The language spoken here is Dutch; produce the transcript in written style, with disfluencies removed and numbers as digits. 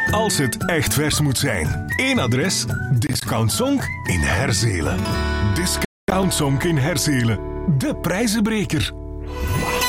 als het echt vers moet zijn. Eén adres, Discount Sonk in Herzelen. Discount Sonk in Herzelen, de prijzenbreker.